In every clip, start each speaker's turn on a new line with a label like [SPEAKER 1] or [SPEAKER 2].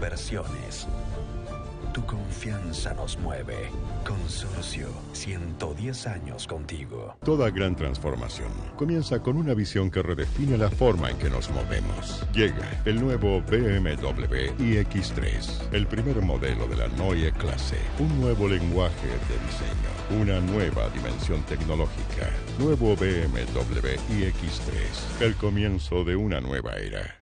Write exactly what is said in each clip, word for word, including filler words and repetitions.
[SPEAKER 1] Inversiones. Tu confianza nos mueve. Consorcio, ciento diez años contigo.
[SPEAKER 2] Toda gran transformación comienza con una visión que redefine la forma en que nos movemos. Llega el nuevo B M W i X tres, el primer modelo de la Neue Klasse. Un nuevo lenguaje de diseño, una nueva dimensión tecnológica. Nuevo B M W i X tres, el comienzo de una nueva era.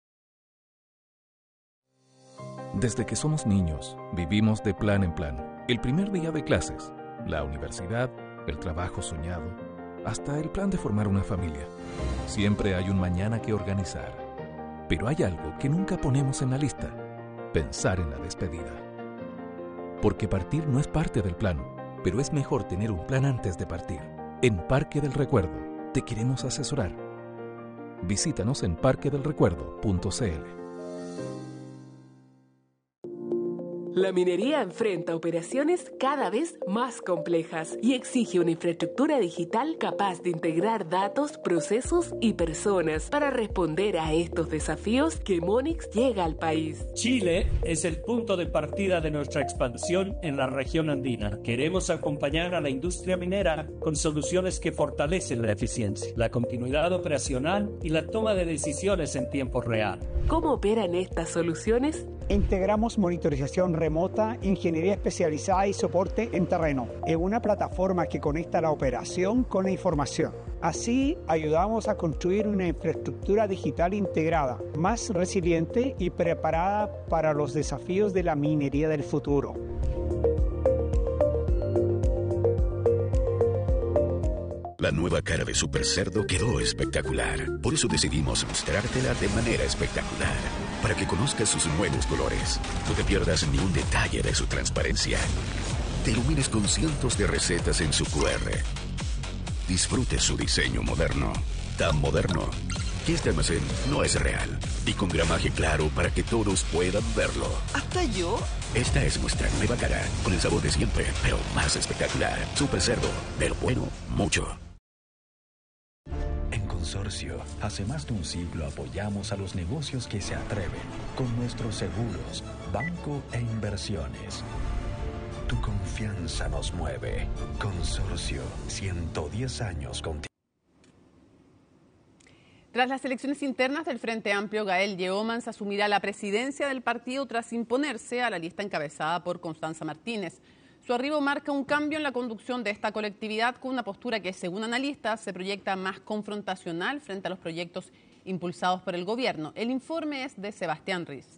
[SPEAKER 3] Desde que somos niños, vivimos de plan en plan. El primer día de clases, la universidad, el trabajo soñado, hasta el plan de formar una familia. Siempre hay un mañana que organizar. Pero hay algo que nunca ponemos en la lista: pensar en la despedida. Porque partir no es parte del plan, pero es mejor tener un plan antes de partir. En Parque del Recuerdo, te queremos asesorar. Visítanos en parque del recuerdo punto c l.
[SPEAKER 4] La minería enfrenta operaciones cada vez más complejas y exige una infraestructura digital capaz de integrar datos, procesos y personas para responder a estos desafíos que Monex llega al país.
[SPEAKER 5] Chile es el punto de partida de nuestra expansión en la región andina. Queremos acompañar a la industria minera con soluciones que fortalecen la eficiencia, la continuidad operacional y la toma de decisiones en tiempo real.
[SPEAKER 4] ¿Cómo operan estas soluciones?
[SPEAKER 6] Integramos monitorización remota, ingeniería especializada y soporte en terreno en una plataforma que conecta la operación con la información. Así ayudamos a construir una infraestructura digital integrada, más resiliente y preparada para los desafíos de la minería del futuro.
[SPEAKER 7] La nueva cara de Super Cerdo quedó espectacular. Por eso decidimos mostrártela de manera espectacular. Para que conozcas sus nuevos colores. No te pierdas ni un detalle de su transparencia. Te ilumines con cientos de recetas en su cu erre. Disfrute su diseño moderno. Tan moderno que este almacén no es real. Y con gramaje claro para que todos puedan verlo.
[SPEAKER 8] ¿Hasta yo?
[SPEAKER 7] Esta es nuestra nueva cara. Con el sabor de siempre, pero más espectacular. Super Cerdo. De lo bueno, mucho.
[SPEAKER 1] En Consorcio, hace más de un siglo apoyamos a los negocios que se atreven con nuestros seguros, banco e inversiones. Tu confianza nos mueve. Consorcio, ciento diez años contigo.
[SPEAKER 9] Tras las elecciones internas del Frente Amplio, Gael Yeomans asumirá la presidencia del partido tras imponerse a la lista encabezada por Constanza Martínez. Su arribo marca un cambio en la conducción de esta colectividad con una postura que, según analistas, se proyecta más confrontacional frente a los proyectos impulsados por el gobierno. El informe es de Sebastián Riz.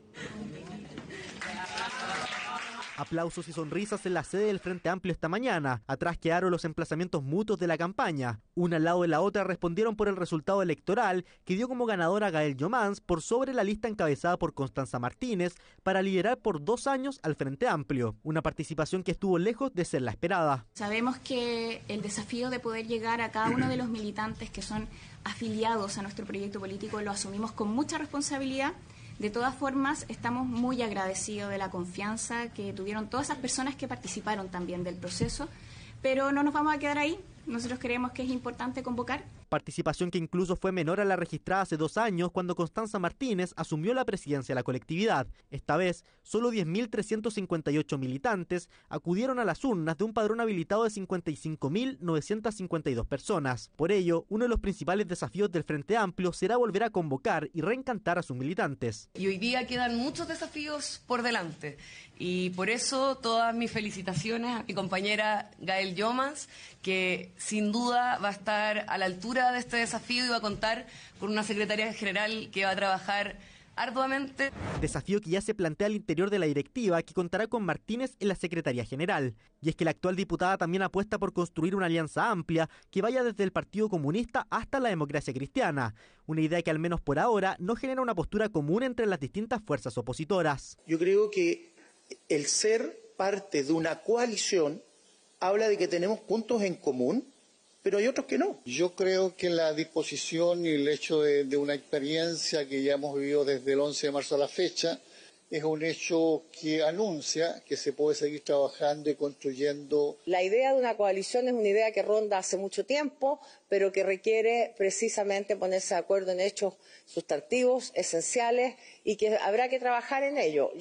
[SPEAKER 10] Aplausos y sonrisas en la sede del Frente Amplio esta mañana. Atrás quedaron los emplazamientos mutuos de la campaña. Una al lado de la otra respondieron por el resultado electoral que dio como ganadora a Gael Yeomans por sobre la lista encabezada por Constanza Martínez para liderar por dos años al Frente Amplio. Una participación que estuvo lejos de ser la esperada.
[SPEAKER 11] Sabemos que el desafío de poder llegar a cada uno de los militantes que son afiliados a nuestro proyecto político lo asumimos con mucha responsabilidad. De todas formas, estamos muy agradecidos de la confianza que tuvieron todas esas personas que participaron también del proceso, pero no nos vamos a quedar ahí. Nosotros creemos que es importante convocar.
[SPEAKER 10] Participación que incluso fue menor a la registrada hace dos años cuando Constanza Martínez asumió la presidencia de la colectividad. Esta vez, solo diez mil trescientos cincuenta y ocho militantes acudieron a las urnas de un padrón habilitado de cincuenta y cinco mil novecientas cincuenta y dos personas. Por ello, uno de los principales desafíos del Frente Amplio será volver a convocar y reencantar a sus militantes.
[SPEAKER 12] Y hoy día quedan muchos desafíos por delante. Y por eso todas mis felicitaciones a mi compañera Gael Yeomans, que sin duda va a estar a la altura de este desafío y va a contar con una secretaria general que va a trabajar arduamente.
[SPEAKER 10] Desafío que ya se plantea al interior de la directiva, que contará con Martínez en la Secretaría General. Y es que la actual diputada también apuesta por construir una alianza amplia que vaya desde el Partido Comunista hasta la Democracia Cristiana. Una idea que al menos por ahora no genera una postura común entre las distintas fuerzas opositoras.
[SPEAKER 13] Yo creo que el ser parte de una coalición habla de que tenemos puntos en común, pero hay otros que no.
[SPEAKER 14] Yo creo que la disposición y el hecho de, de una experiencia que ya hemos vivido desde el once de marzo a la fecha es un hecho que anuncia que se puede seguir trabajando y construyendo.
[SPEAKER 15] La idea de una coalición es una idea que ronda hace mucho tiempo, pero que requiere precisamente ponerse de acuerdo en hechos sustantivos, esenciales, y que habrá que trabajar en ello.